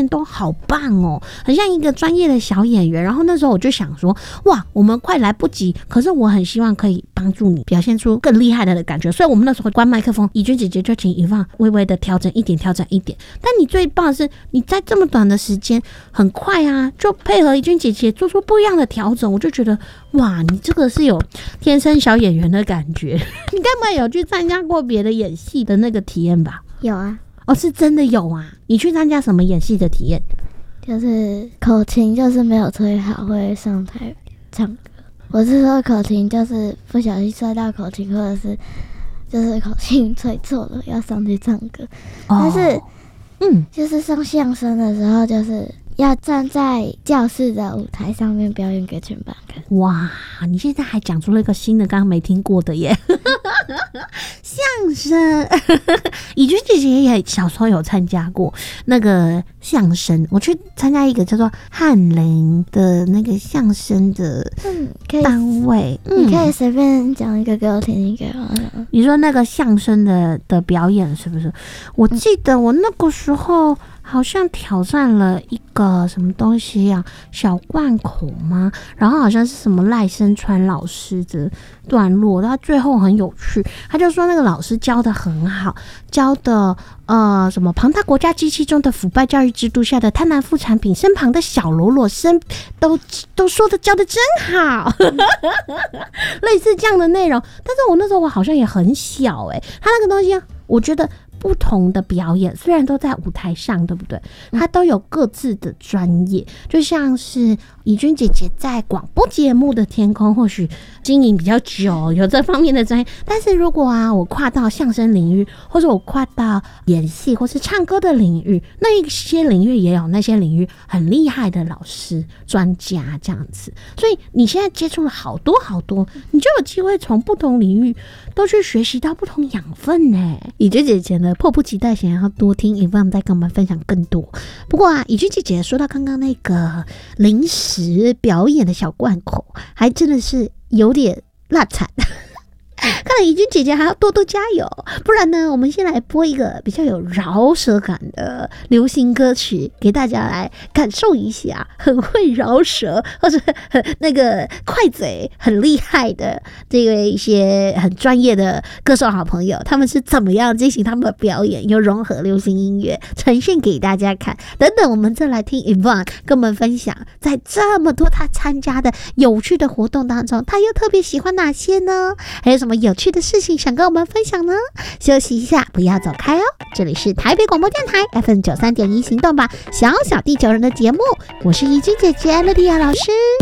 都好棒哦，很像一个专业的小演员。然后那时候我就想说，哇，我们快来不及，可是我很希望可以帮助你表现出更厉害的感觉，所以我们那时候关麦克风，怡君姐姐就请Yvonne微微的调整一点，调整一点。但你最棒的是，你在这么短的时间，很快啊，就配合怡君姐姐做出不一样的调整，我就觉得哇，你这个是有天生小演员的感觉。你该不会有去参加过别的演戏的那个体验吧？ 有啊。 哦，是真的有啊！你去参加什么演戏的体验？ 就是口琴，就是没有吹好会上台唱歌。我是说口琴，就是不小心摔到口琴，或者是就是口琴吹错了要上去唱歌。但是，就是上相声的时候，就是要站在教室的舞台上面表演给全班看。 哇，你现在还讲出了一个新的，刚刚没听过的耶！相声，怡君姐姐也小时候有参加过那个相声，我去参加一个叫做翰林的那个相声的单位。 你可以随便讲一个给我听听给我。 你说那个相声的表演是不是？我记得我那个时候好像挑战了一个什么东西啊，小贯口吗？然后好像是什么赖声川老师的段落，他最后很有趣，他就说那个老师教的很好，教的什么庞大国家机器中的腐败教育制度下的贪婪副产品，身旁的小喽啰都说的教的真好，类似这样的内容。但是我那时候我好像也很小他那个东西啊，我觉得不同的表演虽然都在舞台上，对不对？它都有各自的专业，就像是怡君姐姐在广播节目的天空或许经营比较久，有这方面的专业。但是如果我跨到相声领域，或者我跨到演戏或是唱歌的领域，那一些领域也有那些领域很厉害的老师专家这样子。所以你现在接触了好多好多，你就有机会从不同领域都去学习到不同养分呢。怡君姐姐呢迫不及待想要多听Yvonne再跟我们分享更多。不过怡君姐姐说到刚刚那个临时表演的小贯口，还真的是有点辣惨。看来怡君姐姐还要多多加油，不然呢，我们先来播一个比较有饶舌感的流行歌曲，给大家来感受一下，很会饶舌或者那个快嘴很厉害的这个一些很专业的歌手好朋友，他们是怎么样进行他们的表演，又融合流行音乐呈现给大家看。等等，我们再来听Yvonne跟我们分享，在这么多他参加的有趣的活动当中，他又特别喜欢哪些呢？还有什么有趣的事情想跟我们分享呢？休息一下，不要走开哦！这里是台北广播电台 FM 93.1行动吧小小地球人的节目，我是怡君姐姐乐蒂亚老师。